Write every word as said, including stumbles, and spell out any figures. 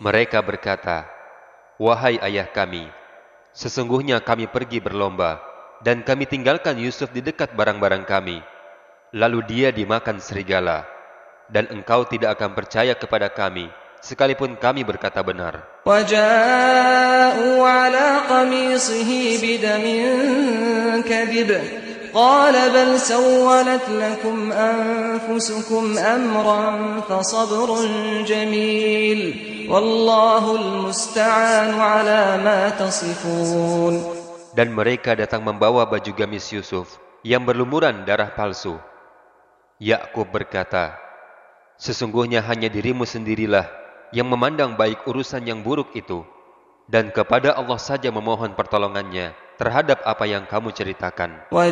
Mereka berkata, "Wahai ayah kami, sesungguhnya kami pergi berlomba, dan kami tinggalkan Yusuf di dekat barang-barang kami. Lalu dia dimakan serigala, dan engkau tidak akan percaya kepada kami, sekalipun kami berkata benar." وَجَاءُوا عَلَى قَمِيصِهِ بِدَمٍ كَذِبٍ قَالَ بَلْ سَوَّلَتْ لَكُمْ أَنفُسُكُمْ أَمْرًا فَصَبْرٌ جَمِيلٌ وَاللَّهُ الْمُسْتَعَانُ عَلَى مَا تَصِفُونَ. Dan mereka datang membawa baju gamis Yusuf yang berlumuran darah palsu. Yakub berkata, "Sesungguhnya hanya dirimu sendirilah yang memandang baik urusan yang buruk itu, dan kepada Allah saja memohon pertolongannya terhadap apa yang kamu ceritakan."